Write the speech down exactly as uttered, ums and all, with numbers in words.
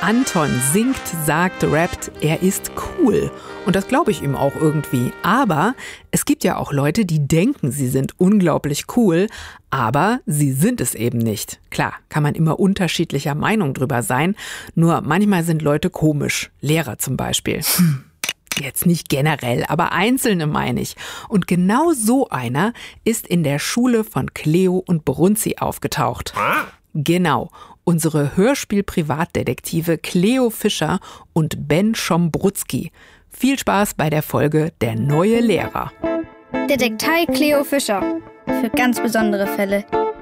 Anton singt, sagt, rappt, er ist cool. Und das glaube ich ihm auch irgendwie. Aber es gibt ja auch Leute, die denken, sie sind unglaublich cool, aber sie sind es eben nicht. Klar, kann man immer unterschiedlicher Meinung drüber sein, nur manchmal sind Leute komisch. Lehrer zum Beispiel. Hm. Jetzt nicht generell, aber Einzelne meine ich. Und genau so einer ist in der Schule von Cleo und Brunzi aufgetaucht. Genau, unsere Hörspiel-Privatdetektive Cleo Fischer und Ben Schombrutzki. Viel Spaß bei der Folge Der neue Lehrer. Detektei Cleo Fischer. Für ganz besondere Fälle.